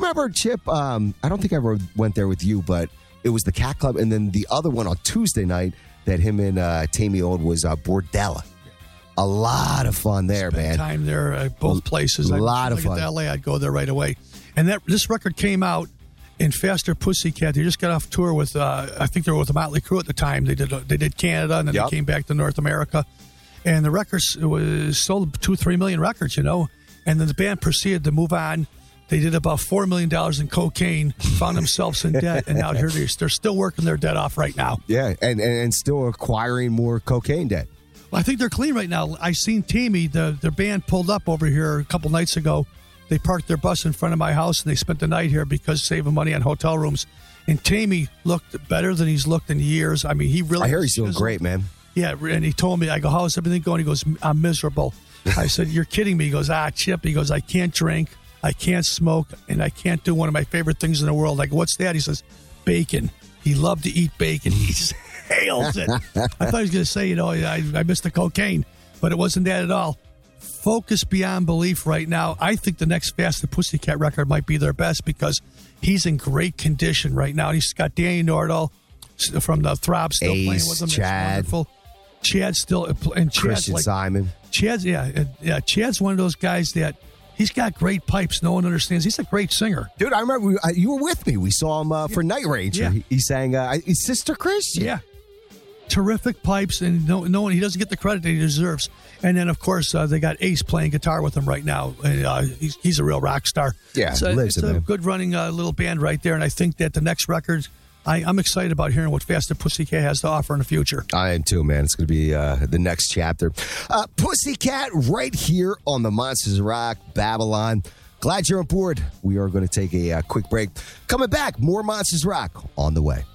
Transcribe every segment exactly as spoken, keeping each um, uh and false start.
remember, Chip? Um, I don't think I ever went there with you, but it was the Cat Club, and then the other one on Tuesday night that him and uh, Tammy owned was uh, Bordella. A lot of fun there, Spent man. Time there at both places. A I'd lot of like fun. To L A, I'd go there right away. And that this record came out in Faster Pussycat. They just got off tour with, uh, I think they were with the Motley Crue at the time. They did they did Canada, and then Yep. they came back to North America. And the records was sold two, three million records, you know. And then the band proceeded to move on. They did about four million dollars in cocaine, found themselves in debt, and now here they, they're still working their debt off right now. Yeah, and, and, and still acquiring more cocaine debt. Well, I think they're clean right now. I seen Tammy, the their band pulled up over here a couple nights ago. They parked their bus in front of my house, and they spent the night here because saving money on hotel rooms. And Tammy looked better than he's looked in years. I mean, he really... I hear he's doing great, man. Yeah, and he told me, I go, how's everything going? He goes, I'm miserable. I said, you're kidding me. He goes, ah, Chip. He goes, I can't drink, I can't smoke, and I can't do one of my favorite things in the world. I go, what's that? He says, bacon. He loved to eat bacon. He just hails it. I thought he was going to say, you know, I, I missed the cocaine, but it wasn't that at all. Focus beyond belief right now. I think the next Fast the Pussycat record might be their best because he's in great condition right now. He's got Danny Nordahl from the Throb still Ace, playing with him. Chad. It's wonderful. Chad still and Chad's Christian like, Simon. Chad's yeah, yeah. Chad's one of those guys that he's got great pipes. No one understands. He's a great singer, dude. I remember we, uh, you were with me. We saw him uh, for Night Ranger. Yeah. He, he sang uh, "His Sister Christian." Yeah, terrific pipes, and no, no one he doesn't get the credit that he deserves. And then of course uh, they got Ace playing guitar with him right now. And, uh, he's he's a real rock star. Yeah, so lives it's it, a man. good running uh, little band right there. And I think that the next record. I, I'm excited about hearing what Fast and Pussycat has to offer in the future. I am too, man. It's going to be uh, the next chapter. Uh, Pussycat right here on the Monsters of Rock, Babylon. Glad you're on board. We are going to take a uh, quick break. Coming back, more Monsters of Rock on the way.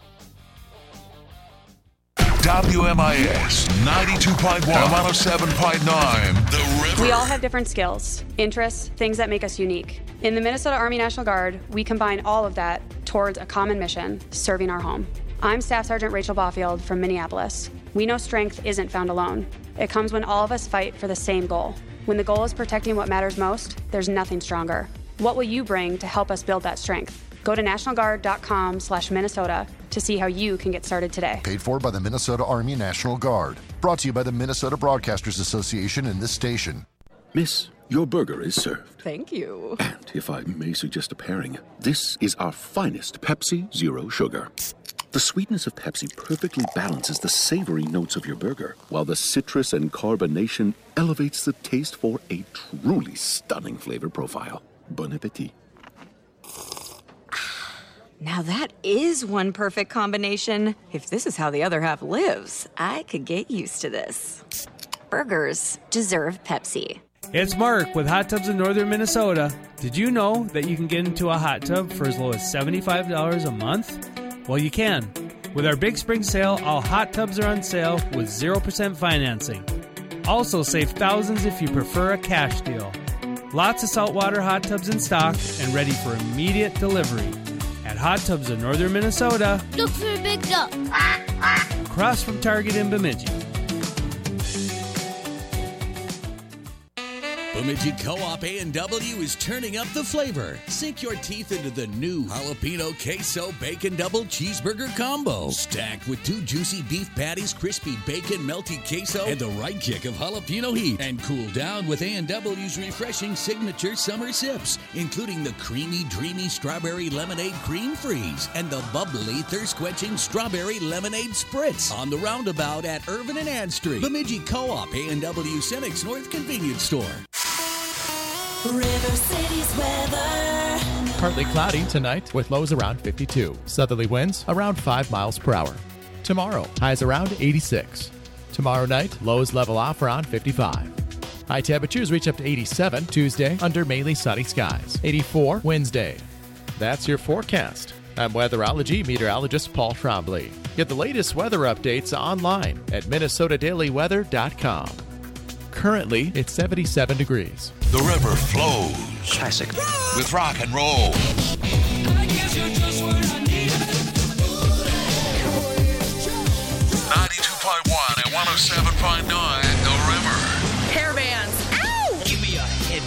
W M I S ninety-two point one, one oh seven point nine, The River. We all have different skills, interests, things that make us unique. In the Minnesota Army National Guard, we combine all of that towards a common mission, serving our home. I'm Staff Sergeant Rachel Baufield from Minneapolis. We know strength isn't found alone. It comes when all of us fight for the same goal. When the goal is protecting what matters most, there's nothing stronger. What will you bring to help us build that strength? Go to nationalguard.com slash Minnesota to see how you can get started today. Paid for by the Minnesota Army National Guard. Brought to you by the Minnesota Broadcasters Association and this station. Miss, your burger is served. Thank you. And if I may suggest a pairing, this is our finest Pepsi Zero Sugar. The sweetness of Pepsi perfectly balances the savory notes of your burger, while the citrus and carbonation elevates the taste for a truly stunning flavor profile. Bon appetit. Now that is one perfect combination. If this is how the other half lives, I could get used to this. Burgers deserve Pepsi. It's Mark with Hot Tubs in Northern Minnesota. Did you know that you can get into a hot tub for as low as seventy-five dollars a month? Well, you can. With our big spring sale, all hot tubs are on sale with zero percent financing. Also save thousands if you prefer a cash deal. Lots of saltwater hot tubs in stock and ready for immediate delivery. At Hot Tubs in Northern Minnesota. Look for a big duck. Across from Target in Bemidji. Bemidji Co-op A and W is turning up the flavor. Sink your teeth into the new Jalapeno Queso Bacon Double Cheeseburger Combo. Stacked with two juicy beef patties, crispy bacon, melty queso, and the right kick of jalapeno heat. And cool down with A and W's refreshing signature summer sips, including the creamy, dreamy strawberry lemonade cream freeze and the bubbly, thirst-quenching strawberry lemonade spritz. On the roundabout at Irvin and Ann Street. Bemidji Co-op A and W Senex North Convenience Store. River City's weather. Partly cloudy tonight with lows around fifty-two. Southerly winds around five miles per hour. Tomorrow, highs around eighty-six. Tomorrow night, lows level off around fifty-five. High temperatures reach up to eighty-seven Tuesday under mainly sunny skies. eighty-four Wednesday. That's your forecast. I'm weatherology meteorologist Paul Trombley. Get the latest weather updates online at minnesota daily weather dot com. Currently, it's seventy-seven degrees. The river flows. Classic. With rock and roll. ninety-two point one and one oh seven point nine